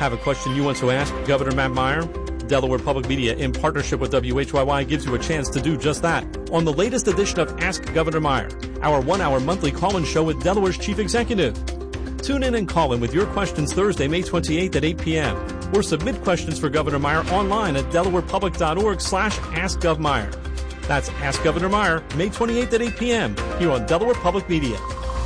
Have a question you want to ask Governor Matt Meyer? Delaware Public Media, in partnership with WHYY, gives you a chance to do just that on the latest edition of Ask Governor Meyer, our 1-hour monthly call-in show with Delaware's Chief Executive. Tune in and call in with your questions Thursday, May 28th at 8 p.m. or submit questions for Governor Meyer online at delawarepublic.org/AskGovMeyer. That's Ask Governor Meyer, May 28th at 8 p.m. here on Delaware Public Media.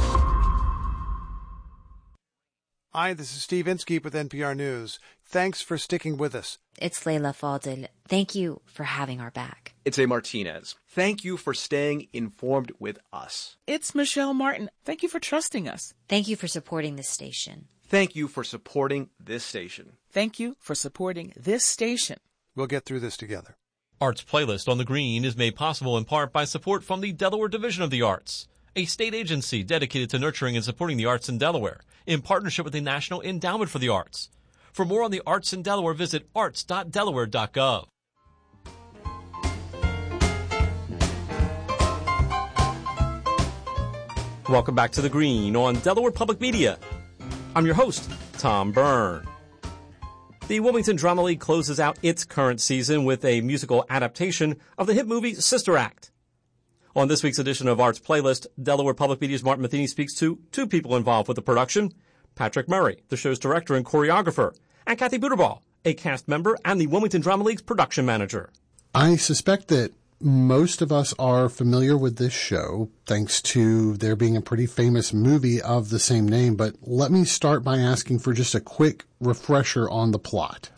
Hi, this is Steve Inskeep with NPR News. Thanks for sticking with us. It's Layla Fadel. Thank you for having our back. It's A. Martinez. Thank you for staying informed with us. It's Michelle Martin. Thank you for trusting us. Thank you for supporting this station. Thank you for supporting this station. Thank you for supporting this station. We'll get through this together. Arts Playlist on the Green is made possible in part by support from the Delaware Division of the Arts, a state agency dedicated to nurturing and supporting the arts in Delaware, in partnership with the National Endowment for the Arts. For more on the arts in Delaware, visit arts.delaware.gov. Welcome back to The Green on Delaware Public Media. I'm your host, Tom Byrne. The Wilmington Drama League closes out its current season with a musical adaptation of the hit movie Sister Act. On this week's edition of Arts Playlist, Delaware Public Media's Martin Matheny speaks to two people involved with the production: Patrick Murray, the show's director and choreographer, and Kathy Buterball, a cast member and the Wilmington Drama League's production manager. I suspect that most of us are familiar with this show, thanks to there being a pretty famous movie of the same name, but let me start by asking for just a quick refresher on the plot.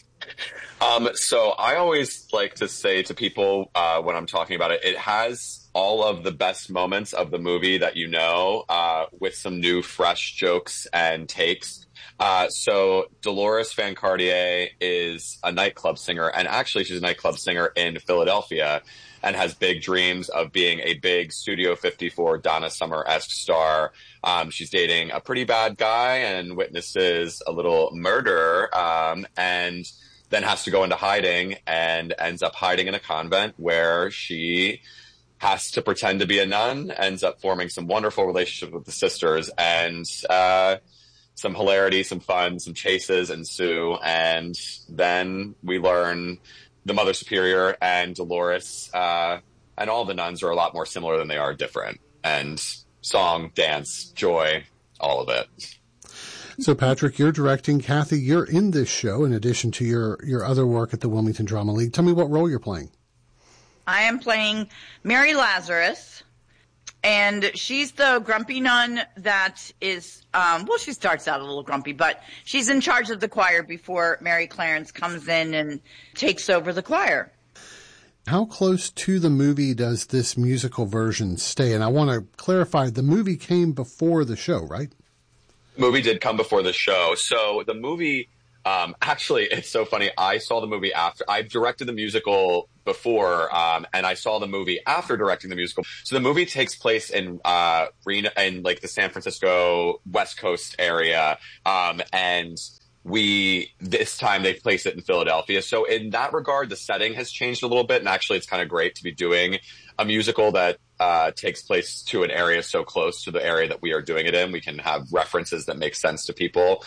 So I always like to say to people when I'm talking about it, it has all of the best moments of the movie that you know, with some new fresh jokes and takes. So Dolores Van Cartier is a nightclub singer, and actually she's a nightclub singer in Philadelphia and has big dreams of being a big Studio 54 Donna Summer-esque star. She's dating a pretty bad guy and witnesses a little murder, and then has to go into hiding and ends up hiding in a convent where she has to pretend to be a nun, ends up forming some wonderful relationships with the sisters, and some hilarity, some fun, some chases ensue, and then we learn the Mother Superior and Dolores and all the nuns are a lot more similar than they are different. And song, dance, joy, all of it. So, Patrick, you're directing. Kathy, you're in this show in addition to your other work at the Wilmington Drama League. Tell me what role you're playing. I am playing Mary Lazarus. And she's the grumpy nun that is, she starts out a little grumpy, but she's in charge of the choir before Mary Clarence comes in and takes over the choir. How close to the movie does this musical version stay? And I want to clarify, the movie came before the show, right? Movie did come before the show. So the movie, actually, it's so funny. I saw the movie after. I directed the musical before, and I saw the movie after directing the musical. So the movie takes place in Reno, in like the San Francisco West Coast area, and this time they place it in Philadelphia. So in that regard, the setting has changed a little bit, and actually it's kind of great to be doing a musical that takes place to an area so close to the area that we are doing it in. We can have references that make sense to people.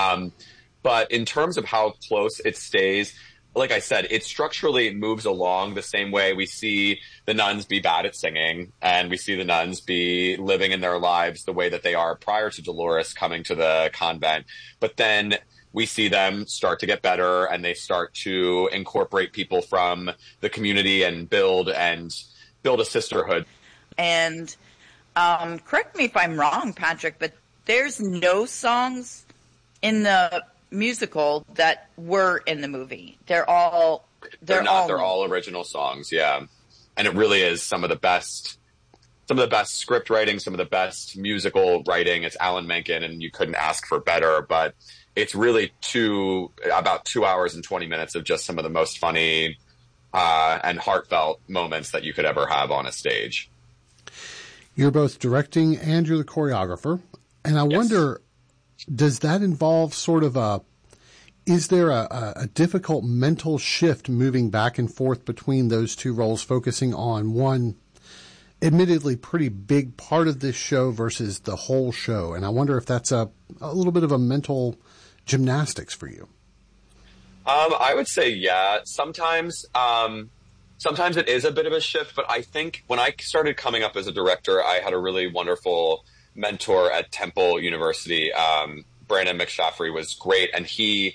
But in terms of how close it stays, like I said, it structurally moves along the same way. We see the nuns be bad at singing, and we see the nuns be living in their lives the way that they are prior to Dolores coming to the convent. But then we see them start to get better, and they start to incorporate people from the community and build a sisterhood. And correct me if I'm wrong, Patrick, but there's no songs in the musical that were in the movie. They're all original songs, yeah. And it really is some of the best script writing, some of the best musical writing. It's Alan Menken, and you couldn't ask for better, but it's really about 2 hours and 20 minutes of just some of the most funny and heartfelt moments that you could ever have on a stage. You're both directing and you're the choreographer. And I wonder, does that involve sort of is there a difficult mental shift moving back and forth between those two roles, focusing on one admittedly pretty big part of this show versus the whole show? And I wonder if that's a little bit of a mental gymnastics for you? I would say, yeah. Sometimes it is a bit of a shift, but I think when I started coming up as a director, I had a really wonderful mentor at Temple University. Brandon McShaffrey was great, and he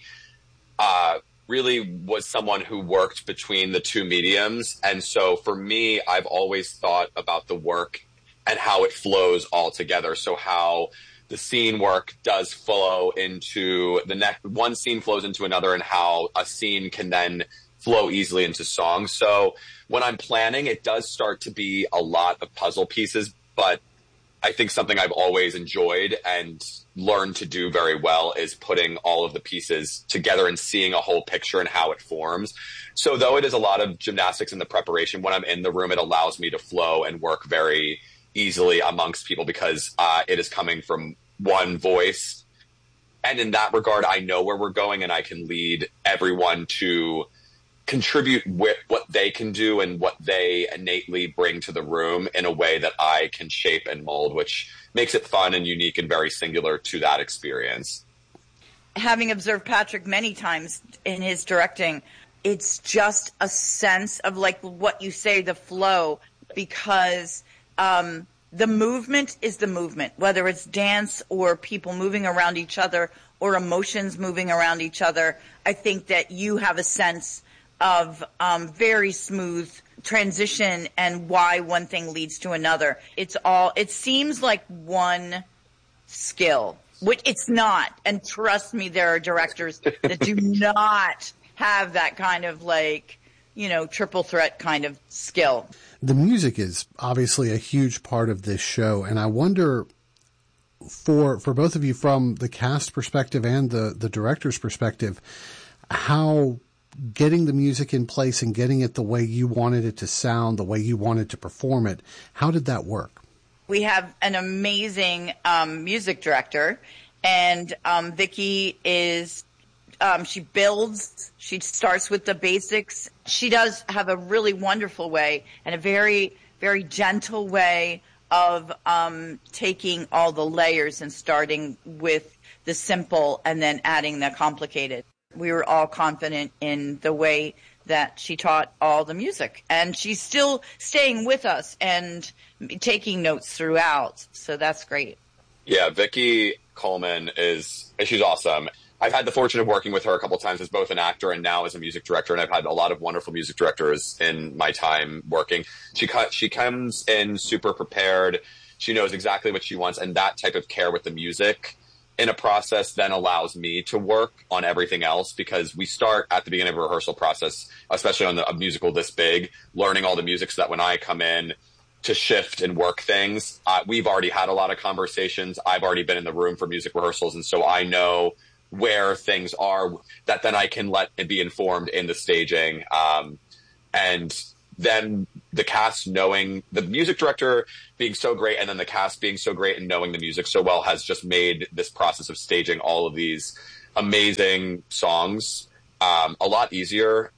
really was someone who worked between the two mediums. And so for me, I've always thought about the work and how it flows all together. So how the scene work does flow into the next, one scene flows into another, and how a scene can then flow easily into songs. So when I'm planning, it does start to be a lot of puzzle pieces, but I think something I've always enjoyed and learned to do very well is putting all of the pieces together and seeing a whole picture and how it forms. So though it is a lot of gymnastics in the preparation, when I'm in the room, it allows me to flow and work very easily amongst people because it is coming from one voice. And in that regard, I know where we're going, and I can lead everyone to contribute with what they can do and what they innately bring to the room in a way that I can shape and mold, which makes it fun and unique and very singular to that experience. Having observed Patrick many times in his directing, it's just a sense of, like what you say, the flow, because the movement is the movement, whether it's dance or people moving around each other or emotions moving around each other. I think that you have a sense of very smooth transition and why one thing leads to another. It seems like one skill, which it's not. And trust me, there are directors that do not have that kind of triple threat kind of skill. The music is obviously a huge part of this show, and I wonder for both of you, from the cast perspective and the director's perspective, how getting the music in place and getting it the way you wanted it to sound, the way you wanted to perform it, how did that work? We have an amazing music director, and Vicki is she builds, she starts with the basics. She does have a really wonderful way and a very, very gentle way of taking all the layers and starting with the simple and then adding the complicated. We were all confident in the way that she taught all the music, and she's still staying with us and taking notes throughout. So that's great. Yeah, Vicki Coleman she's awesome. I've had the fortune of working with her a couple times as both an actor and now as a music director, and I've had a lot of wonderful music directors in my time working. She comes in super prepared. She knows exactly what she wants, and that type of care with the music in a process then allows me to work on everything else, because we start at the beginning of a rehearsal process, especially on a musical this big, learning all the music so that when I come in to shift and work things, we've already had a lot of conversations. I've already been in the room for music rehearsals, and so I know where things are that then I can let it be informed in the staging. And then the cast knowing the music director being so great, and then the cast being so great and knowing the music so well has just made this process of staging all of these amazing songs a lot easier.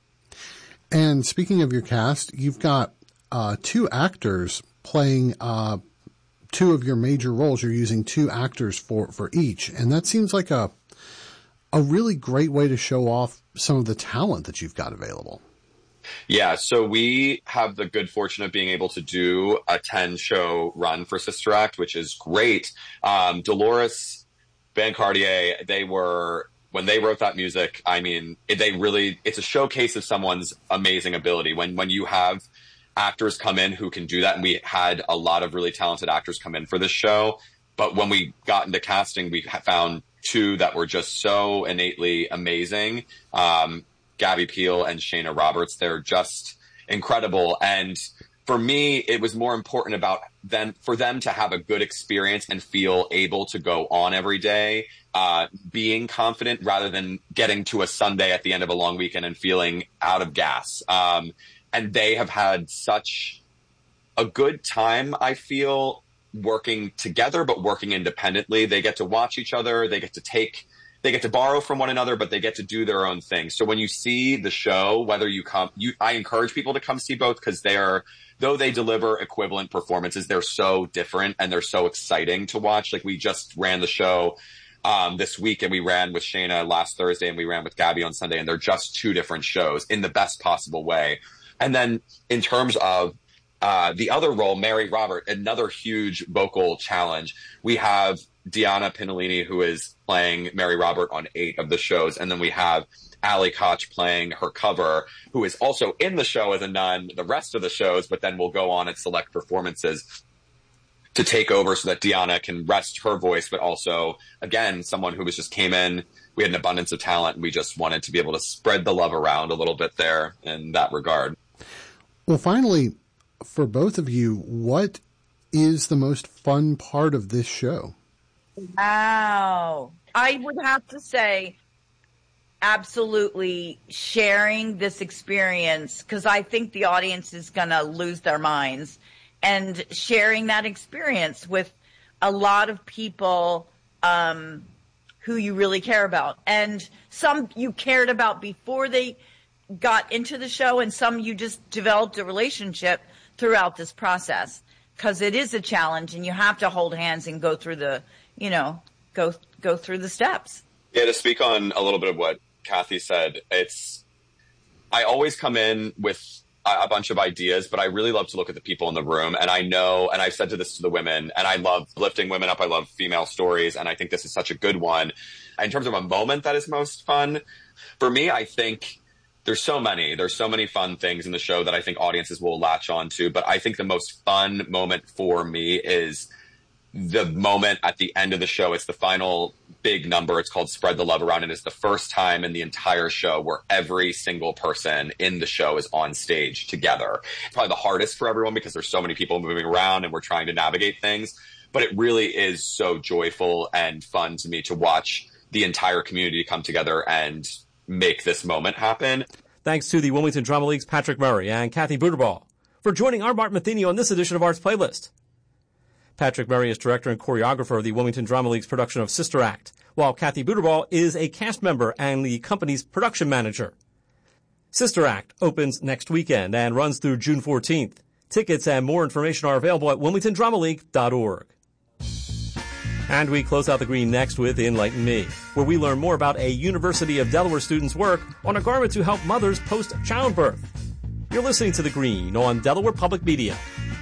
And speaking of your cast, you've got two actors playing two of your major roles. You're using two actors for each, and that seems like a really great way to show off some of the talent that you've got available. Yeah, so we have the good fortune of being able to do a 10-show run for Sister Act, which is great. Dolores Bancardier, when they wrote that music, I mean, it's a showcase of someone's amazing ability. When you have actors come in who can do that, and we had a lot of really talented actors come in for this show, but when we got into casting, we found two that were just so innately amazing. Gabby Peel and Shayna Roberts, they're just incredible. And for me, it was more important for them to have a good experience and feel able to go on every day, being confident rather than getting to a Sunday at the end of a long weekend and feeling out of gas. And they have had such a good time, I feel, working together, but working independently. They get to watch each other. They get to borrow from one another, but they get to do their own thing. So when you see the show, whether I encourage people to come see both, because though they deliver equivalent performances, they're so different and they're so exciting to watch. Like, we just ran the show this week, and we ran with Shayna last Thursday, and we ran with Gabby on Sunday, and they're just two different shows in the best possible way. And then in terms of the other role, Mary Robert, another huge vocal challenge. We have Deanna Pinolini, who is playing Mary Robert on 8 of the shows, and then we have Allie Koch playing her cover, who is also in the show as a nun the rest of the shows, but then will go on and select performances to take over so that Deanna can rest her voice, but also, again, someone who just came in. We had an abundance of talent, and we just wanted to be able to spread the love around a little bit there in that regard. Well, finally, for both of you, what is the most fun part of this show? Wow. I would have to say absolutely sharing this experience, because I think the audience is going to lose their minds, and sharing that experience with a lot of people who you really care about. And some you cared about before they got into the show, and some you just developed a relationship throughout this process, because it is a challenge and you have to hold hands and go through the, go through the steps. Yeah, to speak on a little bit of what Kathy said, I always come in with a bunch of ideas, but I really love to look at the people in the room. And I know, and I've said this to the women, and I love lifting women up. I love female stories. And I think this is such a good one. In terms of a moment that is most fun, for me, I think there's so many fun things in the show that I think audiences will latch on to. But I think the most fun moment for me is the moment at the end of the show. It's the final big number. It's called Spread the Love Around. And it's the first time in the entire show where every single person in the show is on stage together. It's probably the hardest for everyone because there's so many people moving around and we're trying to navigate things. But it really is so joyful and fun to me to watch the entire community come together and make this moment happen. Thanks to the Wilmington Drama League's Patrick Murray and Kathy Buterball for joining our Martin Matheny on this edition of Arts Playlist. Patrick Murray is director and choreographer of the Wilmington Drama League's production of Sister Act, while Kathy Buterball is a cast member and the company's production manager. Sister Act opens next weekend and runs through June 14th. Tickets and more information are available at wilmingtondramaleague.org. And we close out the green next with Enlighten Me, where we learn more about a University of Delaware student's work on a garment to help mothers post-childbirth. You're listening to The Green on Delaware Public Media.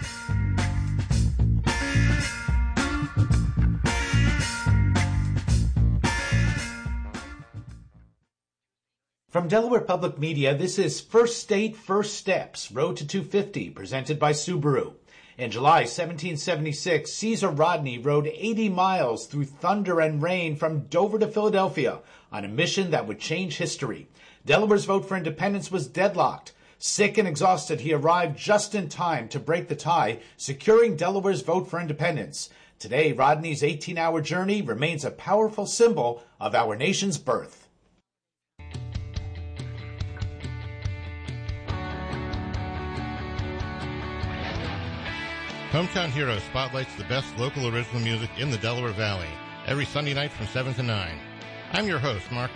From Delaware Public Media, this is First State, First Steps, Road to 250, presented by Subaru. In July 1776, Caesar Rodney rode 80 miles through thunder and rain from Dover to Philadelphia on a mission that would change history. Delaware's vote for independence was deadlocked. Sick and exhausted, he arrived just in time to break the tie, securing Delaware's vote for independence. Today, Rodney's 18-hour journey remains a powerful symbol of our nation's birth. Hometown Heroes spotlights the best local original music in the Delaware Valley every Sunday night from 7 to 9. I'm your host, Mark